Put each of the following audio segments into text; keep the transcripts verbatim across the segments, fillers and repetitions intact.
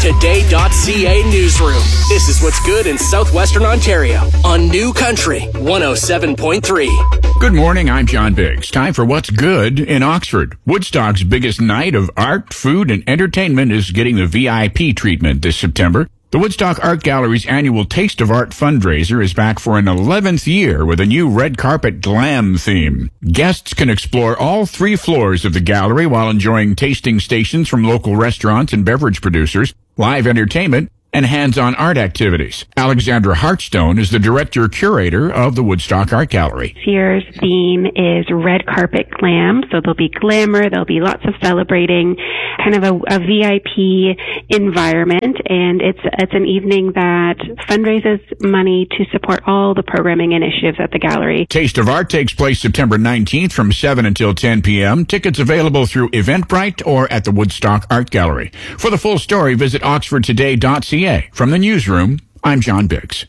today dot c a newsroom. This is what's good in southwestern Ontario on New Country one oh seven point three. Good morning, I'm John Biggs. Time for what's good in Oxford. Woodstock's biggest night of art, food, and entertainment is getting the V I P treatment this September. The Woodstock Art Gallery's annual Taste of Art fundraiser is back for an eleventh year with a new red carpet glam theme. Guests can explore all three floors of the gallery while enjoying tasting stations from local restaurants and beverage producers, live entertainment, and hands-on art activities. Alexandra Hartstone is the director-curator of the Woodstock Art Gallery. This year's theme is red carpet glam, so there'll be glamour, there'll be lots of celebrating, kind of a, a V I P environment, and it's it's an evening that fundraises money to support all the programming initiatives at the gallery. Taste of Art takes place September nineteenth from seven until ten p.m. Tickets available through Eventbrite or at the Woodstock Art Gallery. For the full story, visit oxford today dot c a. From the newsroom, I'm John Biggs.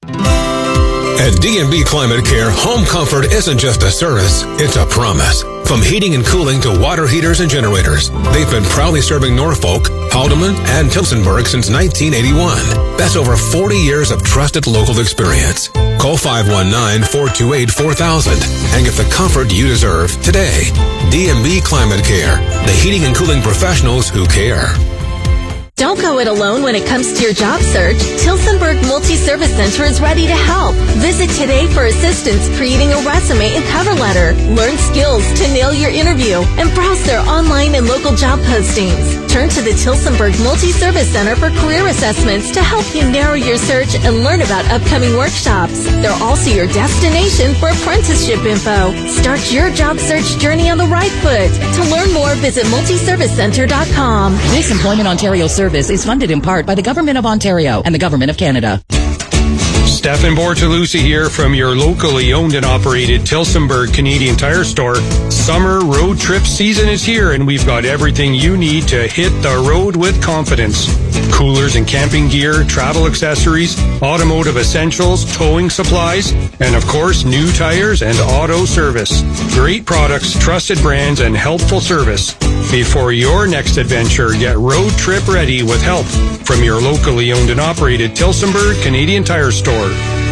At D and B Climate Care, home comfort isn't just a service, it's a promise. From heating and cooling to water heaters and generators, they've been proudly serving Norfolk, Haldeman, and Tillsonburg since nineteen eighty-one. That's over forty years of trusted local experience. Call five one nine, four two eight, four thousand and get the comfort you deserve today. D and B Climate Care, the heating and cooling professionals who care. Don't go it alone when it comes to your job search. Tillsonburg Multi-Service Center is ready to help. Visit today for assistance creating a resume and cover letter. Learn skills to nail your interview and browse their online and local job postings. Turn to the Tillsonburg Multi-Service Center for career assessments to help you narrow your search and learn about upcoming workshops. They're also your destination for apprenticeship info. Start your job search journey on the right foot. To learn more, visit multi service center dot com. This Employment Ontario service is funded in part by the Government of Ontario and the Government of Canada. Stefan Bortolucci here from your locally owned and operated Tillsonburg Canadian Tire Store. Summer road trip season is here, and we've got everything you need to hit the road with confidence. Coolers and camping gear, travel accessories, automotive essentials, towing supplies, and of course, new tires and auto service. Great products, trusted brands, and helpful service. Before your next adventure, get road trip ready with help from your locally owned and operated Tillsonburg Canadian Tire Store.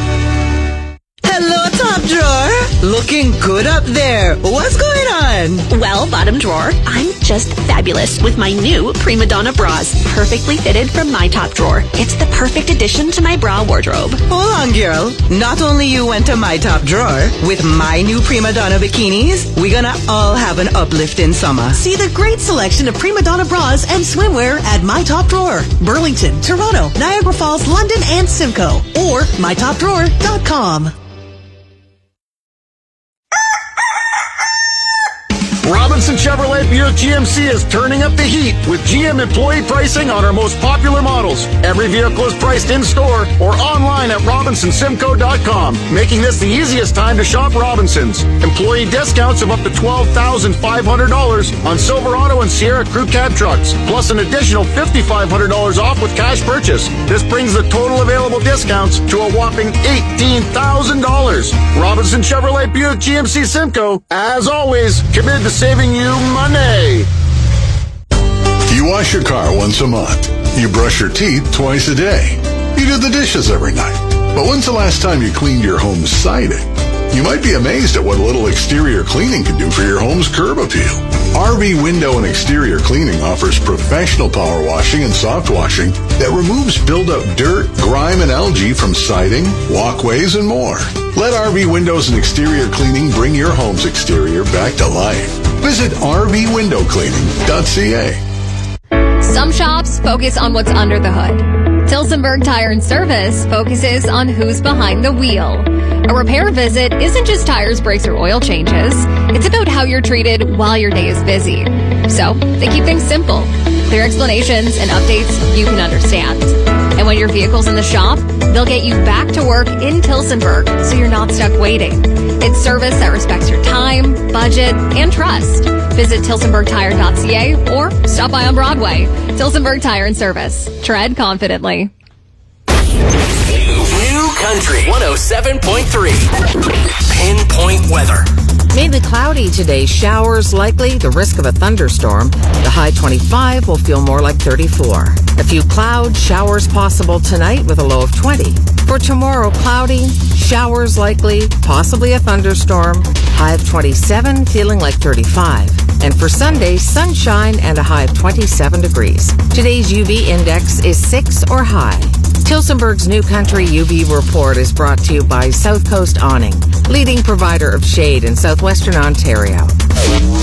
Hello, top drawer. Looking good up there. What's going on? Well, bottom drawer, I'm just fabulous with my new Prima Donna bras, perfectly fitted from my top drawer. It's the perfect addition to my bra wardrobe. Hold on, girl. Not only you went to my top drawer, with my new Prima Donna bikinis, we're gonna all have an uplift in summer. See the great selection of Prima Donna bras and swimwear at My Top Drawer, Burlington, Toronto, Niagara Falls, London, and Simcoe, or my top drawer dot com. Robinson Chevrolet Buick G M C is turning up the heat with G M employee pricing on our most popular models. Every vehicle is priced in-store or online at robinson simco dot com, making this the easiest time to shop Robinsons. Employee discounts of up to twelve thousand five hundred dollars on Silverado and Sierra Crew Cab trucks, plus an additional five thousand five hundred dollars off with cash purchase. This brings the total available discounts to a whopping eighteen thousand dollars. Robinson Chevrolet Buick G M C Simcoe, as always, committed to saving you money. You wash your car once a month. You brush your teeth twice a day. You do the dishes every night. But when's the last time you cleaned your home's siding? You might be amazed at what a little exterior cleaning can do for your home's curb appeal. R V Window and Exterior Cleaning offers professional power washing and soft washing that removes buildup dirt, grime, and algae from siding, walkways, and more. Let R V Windows and Exterior Cleaning bring your home's exterior back to life. Visit r v window cleaning dot c a. Some shops focus on what's under the hood. Tillsonburg Tire and Service focuses on who's behind the wheel. A repair visit isn't just tires, brakes, or oil changes. It's about how you're treated while your day is busy. So they keep things simple. Clear explanations and updates you can understand. And when your vehicle's in the shop, they'll get you back to work in Tillsonburg so you're not stuck waiting. It's service that respects your time, budget, and trust. Visit tillsonburg tire dot c a or stop by on Broadway. Tillsonburg Tire and Service. Tread confidently. New Country one oh seven point three. Pinpoint weather. Mainly cloudy today. Showers likely. The risk of a thunderstorm. The high twenty-five will feel more like thirty-four. A few clouds, showers possible tonight with a low of twenty. For tomorrow, cloudy, showers likely, possibly a thunderstorm. High of twenty-seven, feeling like thirty-five. And for Sunday, sunshine and a high of twenty-seven degrees. Today's U V index is six or high. Tilsonburg's New Country U V report is brought to you by South Coast Awning, leading provider of shade in southwestern Ontario.